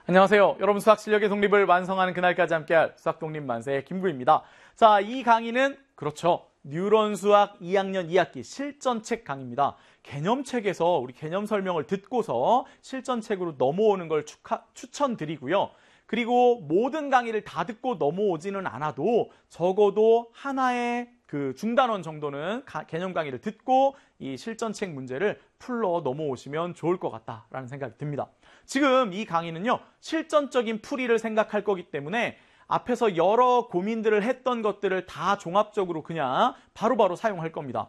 안녕하세요. 여러분 수학 실력의 독립을 완성하는 그날까지 함께할 수학 독립 만세 김구입니다. 자, 이 강의는 그렇죠. 뉴런 수학 2학년 2학기 실전책 강의입니다. 개념책에서 우리 개념 설명을 듣고서 실전책으로 넘어오는 걸 추천드리고요. 그리고 모든 강의를 다 듣고 넘어오지는 않아도 적어도 하나의 그 중단원 정도는 개념 강의를 듣고 이 실전책 문제를 풀러 넘어오시면 좋을 것 같다라는 생각이 듭니다. 지금 이 강의는요, 실전적인 풀이를 생각할 거기 때문에 앞에서 여러 고민들을 했던 것들을 다 종합적으로 그냥 바로바로 사용할 겁니다.